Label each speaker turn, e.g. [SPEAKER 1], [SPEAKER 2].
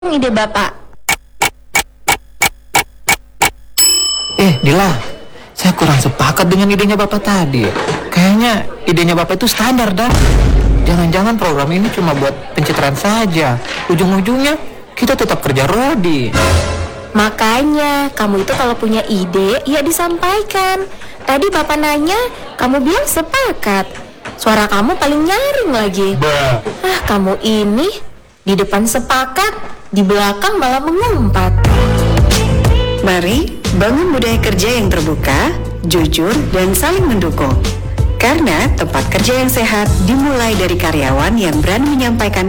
[SPEAKER 1] ide Bapak.
[SPEAKER 2] Dila, saya kurang sepakat dengan idenya Bapak tadi. Kayaknya idenya Bapak itu standar dah. Jangan-jangan program ini cuma buat pencitraan saja. Ujung-ujungnya kita tetap kerja rodi.
[SPEAKER 1] Makanya, kamu itu kalau punya ide, ya disampaikan. Tadi Bapak nanya, kamu bilang sepakat. Suara kamu paling nyaring lagi. Kamu ini, di depan sepakat, di belakang malah mengumpat.
[SPEAKER 3] Mari bangun budaya kerja yang terbuka, jujur, dan saling mendukung. Karena tempat kerja yang sehat dimulai dari karyawan yang berani menyampaikan